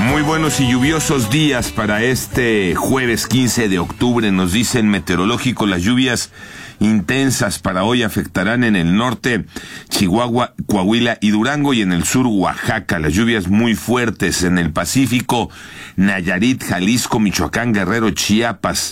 Muy buenos y lluviosos días para este jueves 15 de octubre. Nos dicen meteorológico, las lluvias intensas para hoy afectarán en el norte Chihuahua, Coahuila y Durango, y en el sur Oaxaca. Las lluvias muy fuertes en el Pacífico, Nayarit, Jalisco, Michoacán, Guerrero, Chiapas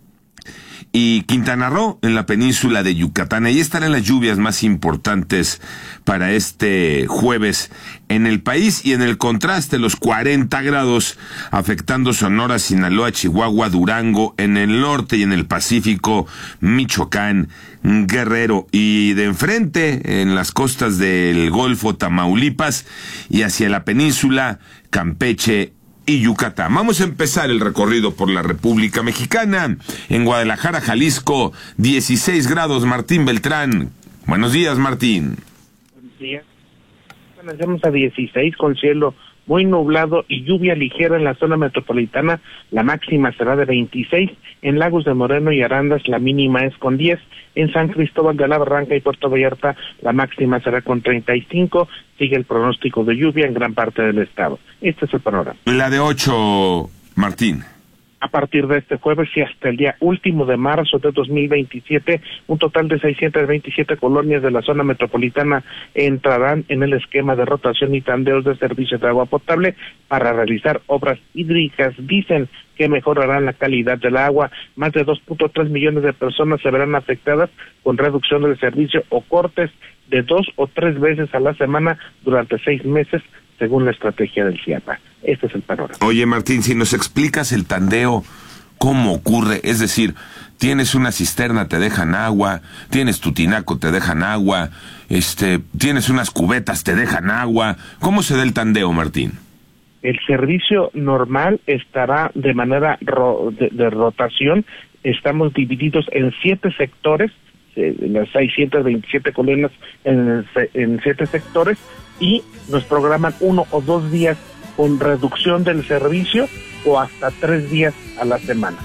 y Quintana Roo en la península de Yucatán. Ahí estarán las lluvias más importantes para este jueves en el país, y en el contraste los 40 grados afectando Sonora, Sinaloa, Chihuahua, Durango en el norte, y en el Pacífico, Michoacán, Guerrero, y de enfrente en las costas del Golfo, Tamaulipas, y hacia la península, Campeche y Yucatán. Vamos a empezar el recorrido por la República Mexicana. En Guadalajara, Jalisco, 16 grados. Martín Beltrán. Buenos días, Martín. Buenos días. Comencemos a 16 con cielo muy nublado y lluvia ligera en la zona metropolitana. La máxima será de 26. En Lagos de Moreno y Arandas la mínima es con 10. En San Cristóbal de la Barranca y Puerto Vallarta la máxima será con 35. Sigue el pronóstico de lluvia en gran parte del estado. Este es el panorama. La de 8, Martín. A partir de este jueves y hasta el día último de marzo de 2027, un total de 627 colonias de la zona metropolitana entrarán en el esquema de rotación y tandeos de servicio de agua potable para realizar obras hídricas. Dicen que mejorarán la calidad del agua. Más de 2.3 millones de personas se verán afectadas con reducción del servicio o cortes de 2 o 3 veces a la semana durante 6 meses, según la estrategia del CIAPA. Este es el panorama. Oye, Martín, si nos explicas el tandeo, ¿cómo ocurre? Es decir, tienes una cisterna, te dejan agua, tienes tu tinaco, te dejan agua, tienes unas cubetas, te dejan agua. ¿Cómo se da el tandeo, Martín? El servicio normal estará de manera de rotación. Estamos divididos en 7 sectores, las 627 colonias en 7 sectores, y nos programan 1 o 2 días con reducción del servicio o hasta 3 días a la semana.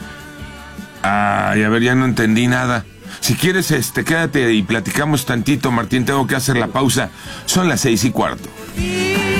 Ay, a ver, ya no entendí nada. Si quieres, quédate y platicamos tantito, Martín. Tengo que hacer la pausa. Son las 6:15.